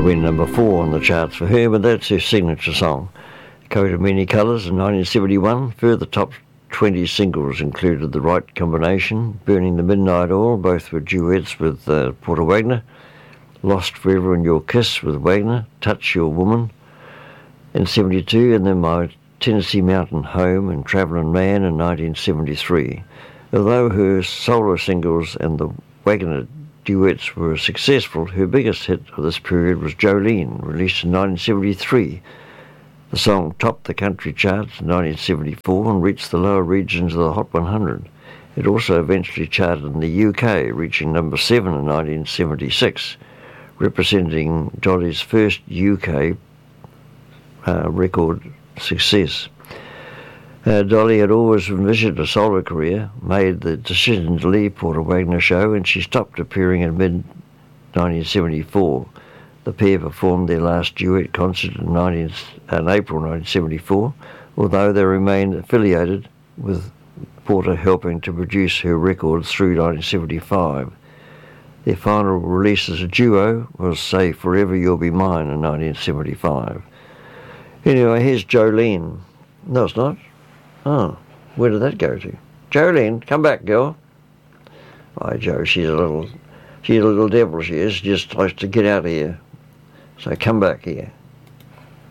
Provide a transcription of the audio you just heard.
went number 4 on the charts for her, but that's her signature song. Coat of Many Colours in 1971. Further top 20 singles included The Right Combination, Burning the Midnight Oil, both were duets with Porter Wagoner, Lost Forever in Your Kiss with Wagoner, Touch Your Woman in 72, and then My Tennessee Mountain Home and Travelling Man in 1973. Although her solo singles and the Wagoner duets were successful, her biggest hit of this period was Jolene, released in 1973. The song topped the country charts in 1974 and reached the lower regions of the Hot 100. It also eventually charted in the UK, reaching number 7 in 1976, representing Dolly's first UK record success. Dolly had always envisioned a solo career, made the decision to leave Porter Wagoner Show, and she stopped appearing in mid-1974. The pair performed their last duet concert in April 1974, although they remained affiliated, with Porter helping to produce her records through 1975. Their final release as a duo was Say Forever You'll Be Mine in 1975. Anyway, here's Jolene. No, it's not. Oh, where did that go to? Jolene, come back, girl. Why, Joe, she's a little devil, she is. She just likes to get out of here. So come back here.